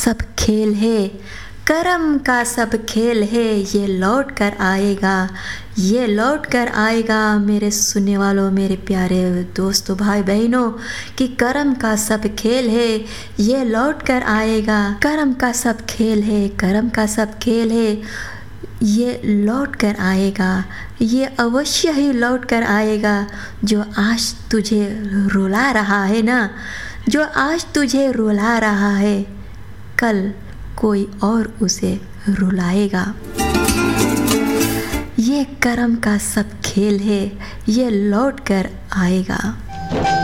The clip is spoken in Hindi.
सब खेल है, करम का सब खेल है, ये लौट कर आएगा, ये लौट कर आएगा। मेरे सुनने वालों, मेरे प्यारे दोस्तों, भाई बहनों, कि करम का सब खेल है, ये लौट कर आएगा। करम का सब खेल है, करम का सब खेल है, ये लौट कर आएगा, ये अवश्य ही लौट कर आएगा। जो आज तुझे रुला रहा है ना, जो आज तुझे रुला रहा है, कल कोई और उसे रुलाएगा। ये करम का सब खेल है, ये लौट कर आएगा।